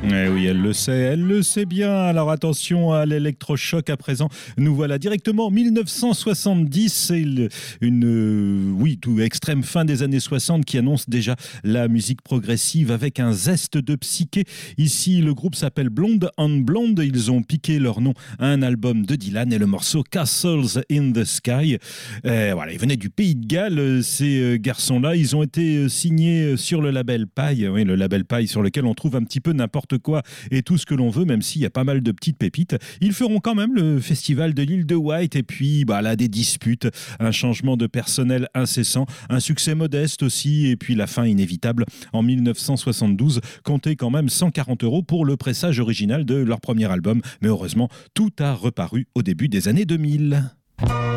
Eh oui, elle le sait bien. Alors attention à l'électrochoc à présent. Nous voilà directement en 1970. C'est tout extrême fin des années 60 qui annonce déjà la musique progressive avec un zeste de psyché. Ici, le groupe s'appelle Blonde on Blonde. Ils ont piqué leur nom à un album de Dylan et le morceau Castles in the Sky. Voilà, ils venaient du Pays de Galles, ces garçons-là. Ils ont été signés sur le label Paille, oui, le label Paille sur lequel on trouve un petit peu n'importe quoi et tout ce que l'on veut, même s'il y a pas mal de petites pépites. Ils feront quand même le festival de l'île de Wight et puis là, des disputes, un changement de personnel incessant, un succès modeste aussi et puis la fin inévitable en 1972. Comptez quand même 140 € pour le pressage original de leur premier album. Mais heureusement, tout a reparu au début des années 2000.